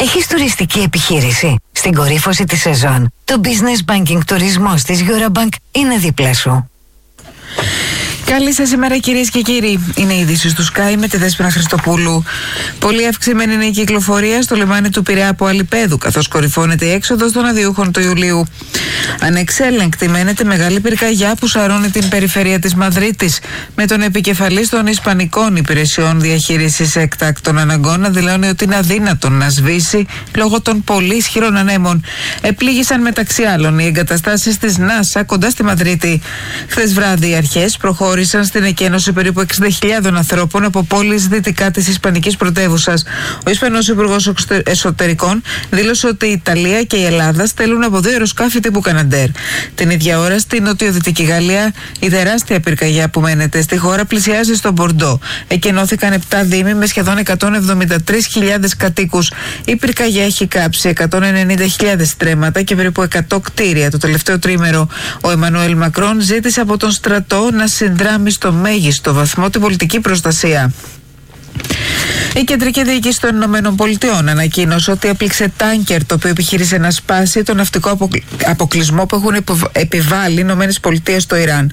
Έχεις τουριστική επιχείρηση? Στην κορύφωση της σεζόν, το Business Banking τουρισμός της Eurobank είναι δίπλα σου. Καλή σας ημέρα, κυρίες και κύριοι. Είναι η είδηση του Sky με τη Δέσποινα Χριστοπούλου. Πολύ αυξημένη είναι η κυκλοφορία στο λιμάνι του Πειραιά από Αλιπέδου, καθώς κορυφώνεται η έξοδος των αδιούχων του Ιουλίου. Ανεξέλεγκτη μένεται μεγάλη πυρκαγιά που σαρώνει την περιφέρεια της Μαδρίτης, με τον επικεφαλής των Ισπανικών Υπηρεσιών Διαχείρισης Εκτάκτων Αναγκών να δηλώνει ότι είναι αδύνατον να σβήσει λόγω των πολύ ισχυρών ανέμων. Επλήγησαν μεταξύ άλλων οι εγκαταστάσεις της ΝΑΣΑ κοντά στη Μαδρίτη. Χθες βράδυ οι αρχές προχώρησαν στην εκένωση περίπου 60.000 ανθρώπων από πόλεις δυτικά της Ισπανικής πρωτεύουσας. Ο Ισπανός Υπουργός Εσωτερικών δήλωσε ότι η Ιταλία και η Ελλάδα στέλνουν από 2 αεροσκάφη τύπου Καναντέρ. Την ίδια ώρα στη νοτιοδυτική Γαλλία η τεράστια πυρκαγιά που μένεται στη χώρα πλησιάζει στο Μπορντό. Εκενώθηκαν 7 δήμοι με σχεδόν 173.000 κατοίκους. Η πυρκαγιά έχει κάψει 190.000 στρέμματα και περίπου 100 κτίρια το τελευταίο τρίμερο. Ο Εμμανουέλ Μακρόν ζήτησε από τον στρατό να συνδράμει στο μέγιστο βαθμό την πολιτική προστασία. Η Κεντρική Διοίκηση των Ηνωμένων Πολιτειών ανακοίνωσε ότι έπληξε τάνκερ το οποίο επιχείρησε να σπάσει τον ναυτικό αποκλεισμό που έχουν επιβάλει οι Ηνωμένες Πολιτείες στο Ιράν.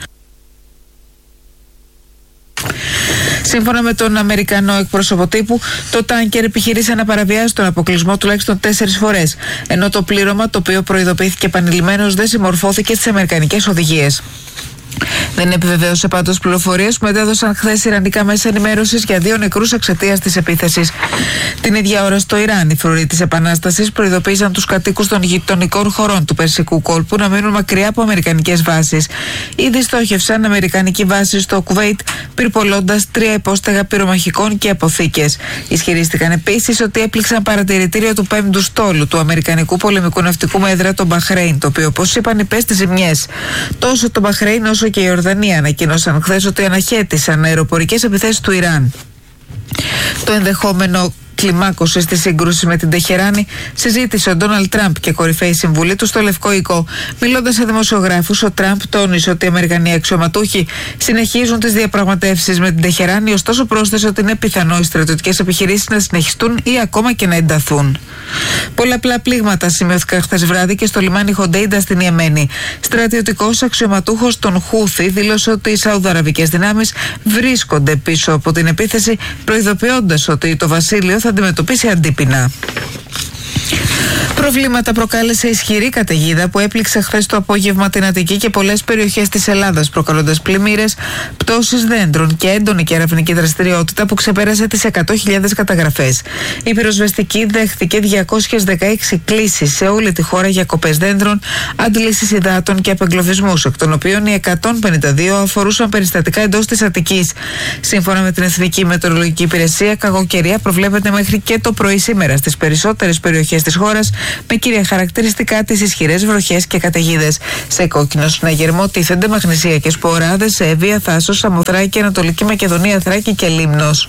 Σύμφωνα με τον Αμερικανό εκπρόσωπο τύπου, το τάνκερ επιχείρησε να παραβιάσει τον αποκλεισμό τουλάχιστον 4 φορές, ενώ το πλήρωμα, το οποίο προειδοποιήθηκε επανειλημμένως, δεν συμμορφώθηκε στις αμερικανικές οδηγίες. Δεν επιβεβαίωσε πάντως πληροφορίες που μετέδωσαν χθες ιρανικά μέσα ενημέρωσης για 2 νεκρούς εξαιτίας της επίθεσης. Την ίδια ώρα στο Ιράν, οι φρουροί της Επανάστασης προειδοποίησαν τους κατοίκους των γειτονικών χωρών του Περσικού κόλπου να μείνουν μακριά από αμερικανικές βάσεις. Ήδη στόχευσαν αμερικανική βάση στο Κουβέιτ, πυρπολώντας 3 υπόστεγα πυρομαχικών και αποθήκες. Ισχυρίστηκαν επίσης ότι έπληξαν παρατηρητήριο του 5ου στόλου του αμερικανικού πολεμικού ναυτικού με έδρα το Μπαχρέιν, το οποίο, όπως είπαν, υπέστη ζημιές. Τόσο το Μπαχρέιν όσο και η Ιορδανία ανακοίνωσαν χθες ότι αναχέτησαν αεροπορικές επιθέσεις του Ιράν. Το ενδεχόμενο κλιμάκωση στη σύγκρουση με την Τεχεράνη συζήτησε ο Ντόναλντ Τραμπ και κορυφαίοι συμβουλοί του στο Λευκό Οίκο. Μιλώντας σε δημοσιογράφους, ο Τραμπ τόνισε ότι οι Αμερικανοί αξιωματούχοι συνεχίζουν τις διαπραγματεύσεις με την Τεχεράνη, ωστόσο πρόσθεσε ότι είναι πιθανό οι στρατιωτικές επιχειρήσεις να συνεχιστούν ή ακόμα και να ενταθούν. Πολλαπλά πλήγματα σημειώθηκαν χθες βράδυ και στο λιμάνι Χοντέιντα στην Ιεμένη. Στρατιωτικός αξιωματούχος των Χούθη δήλωσε ότι οι Σαουδαραβικές δυνάμεις βρίσκονται πίσω από την επίθεση, προειδοποιώντας ότι το βασίλειο θα αντιμετωπίσει αντίπεινα. Προβλήματα προκάλεσε ισχυρή καταιγίδα που έπληξε χθες το απόγευμα την Αττική και πολλές περιοχές της Ελλάδας, προκαλώντας πλημμύρες, πτώσεις δέντρων και έντονη κεραυνική δραστηριότητα που ξεπέρασε τις 100.000 καταγραφές. Η πυροσβεστική δέχθηκε 216 κλήσεις σε όλη τη χώρα για κοπές δέντρων, αντλήσεις υδάτων και απεγκλωβισμούς, εκ των οποίων οι 152 αφορούσαν περιστατικά εντός της Αττικής. Σύμφωνα με την Εθνική Μετεωρολογική Υπηρεσία, κακοκαιρία προβλέπεται μέχρι και το πρωί σήμερα στις περισσότερες περιοχές της χώρας, με κύρια χαρακτηριστικά τις ισχυρές βροχές και καταιγίδες. Σε κόκκινο συναγερμό τίθενται Μαγνησιακές Ποράδες, Εύβοια, Θάσος, Σαμοθράκη, Ανατολική Μακεδονία, Θράκη και Λίμνος.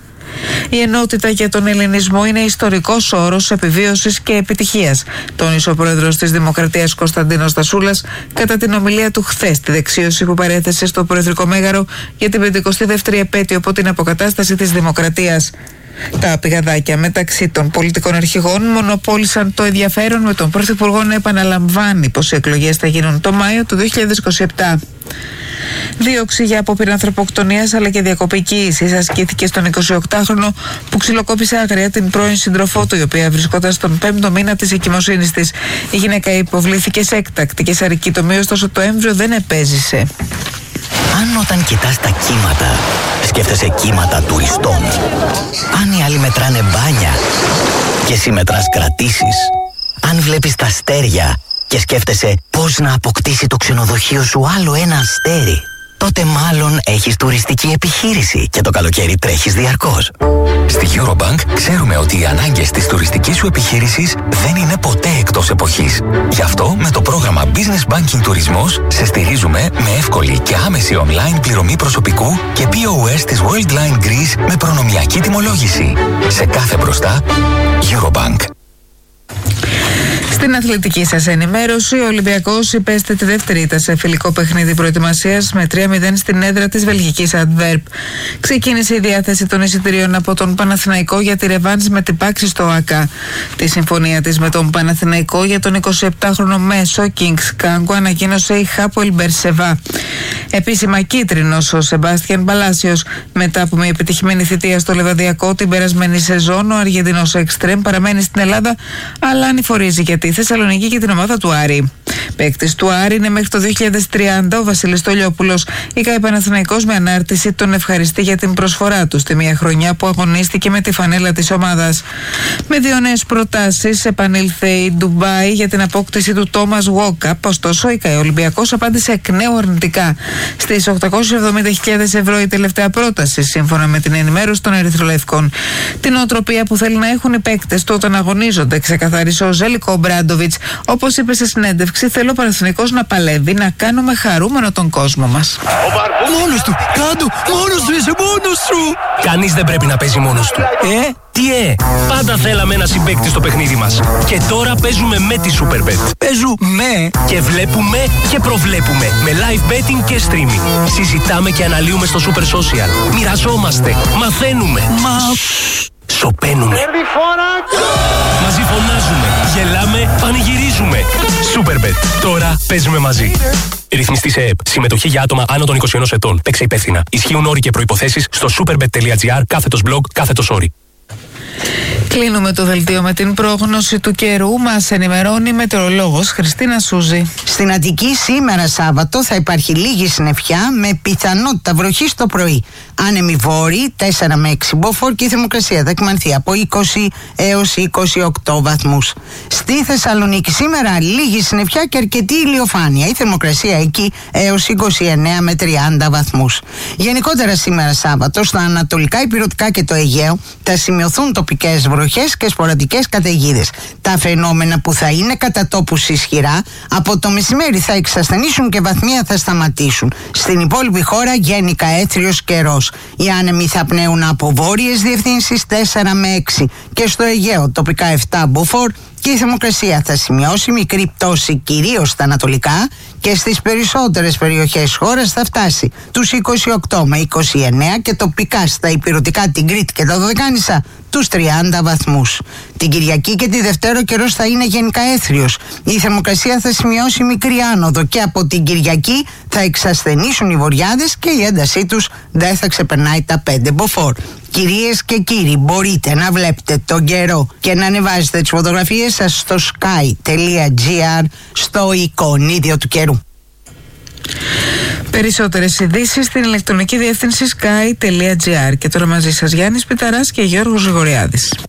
Η ενότητα για τον ελληνισμό είναι ιστορικός όρος επιβίωσης και επιτυχίας, τόνισε ο πρόεδρος της Δημοκρατίας Κωνσταντίνος Στασούλας κατά την ομιλία του χθες στη δεξίωση που παρέθεσε στο Προεδρικό Μέγαρο για την 52η επέτειο από την αποκατάσταση της Δημοκρατίας. Τα πηγαδάκια μεταξύ των πολιτικών αρχηγών μονοπόλησαν το ενδιαφέρον, με τον Πρωθυπουργό να επαναλαμβάνει πως οι εκλογές θα γίνουν το Μάιο του 2027. Δίωξη για απόπειρα ανθρωποκτονίας αλλά και διακοπή κοίησης ασκήθηκε στον 28χρονο που ξυλοκόπησε άγρια την πρώην σύντροφό του, η οποία βρισκόταν στον 5ο μήνα της εγκυμοσύνης της. Η γυναίκα υποβλήθηκε σε έκτακτη και σαρική τομή, ωστόσο το έμβριο δεν επέζησε. Αν όταν κοιτάς τα κύματα, σκέφτεσαι κύματα τουριστών. Αν οι άλλοι μετράνε μπάνια και εσύ μετράς κρατήσεις. Αν βλέπεις τα αστέρια και σκέφτεσαι πώς να αποκτήσει το ξενοδοχείο σου άλλο ένα αστέρι, τότε μάλλον έχεις τουριστική επιχείρηση και το καλοκαίρι τρέχεις διαρκώς. Στη Eurobank ξέρουμε ότι οι ανάγκες της τουριστικής σου επιχείρησης δεν είναι ποτέ εκτός εποχής. Γι' αυτό με το πρόγραμμα Business Banking Τουρισμός σε στηρίζουμε με εύκολη και άμεση online πληρωμή προσωπικού και POS της Worldline Greece με προνομιακή τιμολόγηση. Σε κάθε μπροστά, Eurobank. Στην αθλητική σας ενημέρωση, ο Ολυμπιακός υπέστη τη δεύτερη ήττα σε φιλικό παιχνίδι προετοιμασίας με 3-0 στην έδρα της βελγικής Αντβέρπ. Ξεκίνησε η διάθεση των εισιτηρίων από τον Παναθηναϊκό για τη ρεβάνς με την πάξη στο ΑΚΑ. Τη συμφωνία της με τον Παναθηναϊκό για τον 27χρονο μέσο Kings Κάγκο ανακοίνωσε η Χάπολ Μπερσεβά. Επίσημα κίτρινος ο Σεμπάστιαν Παλάσιος. Μετά από μια επιτυχημένη θητεία στο Λεβαδιακό την περασμένη σεζόν, ο Αργεντινός εξτρέμ παραμένει στην Ελλάδα, αλλά ανηφορίζει για τη Θεσσαλονίκη και την ομάδα του Άρη. Παίκτης του Άρη είναι μέχρι το 2030 ο Βασίλης Στολιόπουλος. Η ΚΑΕ Παναθηναϊκός με ανάρτηση τον ευχαριστεί για την προσφορά του στη μια χρονιά που αγωνίστηκε με τη φανέλα της ομάδας. Με 2 νέες προτάσεις επανήλθε η Ντουμπάι για την απόκτηση του Τόμας Γουόκαπ, ωστόσο η ΚΑΕ Ολυμπιακός απάντησε εκ νέου αρνητικά. Στις 870.000 ευρώ η τελευταία πρόταση, σύμφωνα με την ενημέρωση των Ερυθρολευκών. Την οτροπία που θέλει να έχουν οι παίκτες του όταν αγωνίζονται, ξεκαθάρισε ο Ζέλικο Μπράντοβιτς. Όπως είπε σε συνέντευξη, θέλω ο Παναθηναϊκός να παλεύει, να κάνουμε χαρούμενο τον κόσμο μας. Μόνος του! Κάντο! Μόνος του! Είσαι μόνος σου! Κανείς δεν πρέπει να παίζει μόνος του. Πάντα θέλαμε ένα συμπαίκτη στο παιχνίδι μας. Και τώρα παίζουμε με τη Superbet. Παίζουμε! Και βλέπουμε και προβλέπουμε. Με live betting και streaming. Συζητάμε και αναλύουμε στο Super Social. Μοιραζόμαστε. Μαθαίνουμε. Σοπαίνουμε. Μαζί φωνάζουμε. Γελάμε. Πανηγυρίζουμε. Superbet. Τώρα παίζουμε μαζί. Ρυθμιστή σε ΕΕΠ. Συμμετοχή για άτομα άνω των 21 ετών. Παίξε υπεύθυνα. Ισχύουν όροι και προϋποθέσεις στο superbet.gr/blog/όροι. Κλείνουμε το δελτίο με την πρόγνωση του καιρού. Μας ενημερώνει η μετεωρολόγος Χριστίνα Σούζη. Στην Αττική σήμερα Σάββατο θα υπάρχει λίγη συννεφιά με πιθανότητα βροχή το πρωί. Άνεμοι βόρειοι 4 με 6 μποφόρ και η θερμοκρασία θα εκμανθεί από 20 έως 28 βαθμούς. Στη Θεσσαλονίκη σήμερα λίγη συννεφιά και αρκετή ηλιοφάνεια. Η θερμοκρασία εκεί έως 29 με 30 βαθμούς. Γενικότερα σήμερα Σάββατο στα ανατολικά ηπειρωτικά και το Αιγαίο θα σημειωθούν τοπικές βροχές και σποραδικές καταιγίδες. Τα φαινόμενα που θα είναι κατά τόπους ισχυρά από το μεσημέρι θα εξασθενήσουν και βαθμία θα σταματήσουν. Στην υπόλοιπη χώρα γενικά έθριος καιρός. Οι άνεμοι θα πνέουν από βόρειες διευθύνσεις 4 με 6 και στο Αιγαίο τοπικά 7 μποφόρ και η θερμοκρασία θα σημειώσει μικρή πτώση κυρίως στα ανατολικά και στις περισσότερες περιοχές χώρας θα φτάσει τους 28 με 29 και τοπικά στα ηπειρωτικά, την Κρήτη και τα Δωδεκάνησα τους 30 βαθμούς. Την Κυριακή και τη Δευτέρα ο καιρός θα είναι γενικά έθριος. Η θερμοκρασία θα σημειώσει μικρή άνοδο και από την Κυριακή θα εξασθενήσουν οι βοριάδες και η έντασή τους δεν θα ξεπερνάει τα 5 μποφόρ. Κυρίες και κύριοι, μπορείτε να βλέπετε τον καιρό και να ανεβάζετε τις φωτογραφίες σας στο sky.gr στο εικονίδιο του καιρού. Περισσότερες ειδήσεις στην ηλεκτρονική διεύθυνση sky.gr. Και τώρα μαζί σας Γιάννης Πιταράς και Γιώργος Γρηγοριάδης.